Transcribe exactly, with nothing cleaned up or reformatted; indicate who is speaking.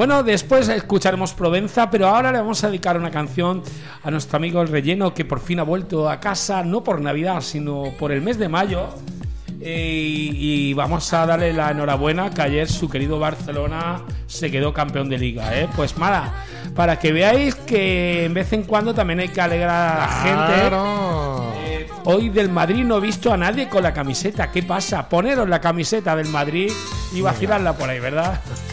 Speaker 1: Bueno, después escucharemos Provenza, pero ahora le vamos a dedicar una canción a nuestro amigo El Relleno, que por fin ha vuelto a casa, no por Navidad, sino por el mes de mayo. Eh, y vamos a darle la enhorabuena que ayer su querido Barcelona se quedó campeón de liga, ¿eh? Pues nada, para que veáis que en vez en cuando también hay que alegrar a la
Speaker 2: Claro.
Speaker 1: gente. Eh, hoy del Madrid no he visto a nadie con la camiseta. ¿Qué pasa? Poneros la camiseta del Madrid y vacilarla por ahí, ¿verdad?